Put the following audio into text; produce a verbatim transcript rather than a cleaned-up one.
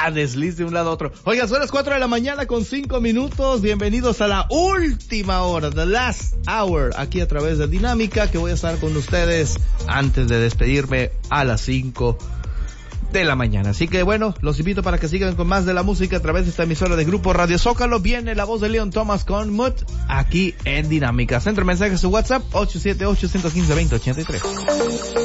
Ah, desliz de un lado a otro. Oigan, son las cuatro de la mañana con cinco minutos. Bienvenidos a la última hora, the last hour, aquí a través de Dinámica, que voy a estar con ustedes antes de despedirme a las cinco de la mañana. Así que bueno, los invito para que sigan con más de la música a través de esta emisora de Grupo Radio Zócalo. Viene la voz de Leon Thomas con Mut aquí en Dinámica. Centro mensajes su WhatsApp ocho siete ocho, uno uno cinco, dos cero ocho tres.